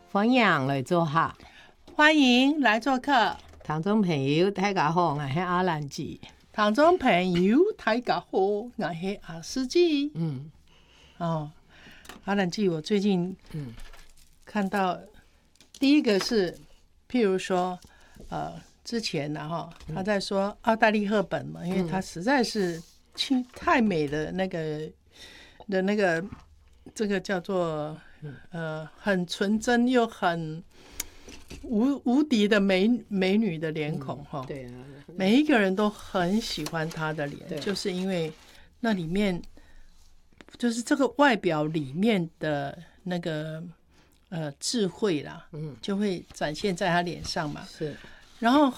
欢迎来做客， 欢迎来做客。 听众朋友大家好，我是阿兰姐。 听众朋友大家好，我是阿司机。阿兰姐，我最近看到第一个是，譬如说之前他在说奥黛丽·赫本嘛，因为他实在是太美的那个这个叫做很纯真又很无敌的美女的脸孔对啊， 每一个人都很喜欢她的脸，就是因为那里面就是这个外表里面的那个智慧啦，就会展现在她脸上嘛。 是。 然后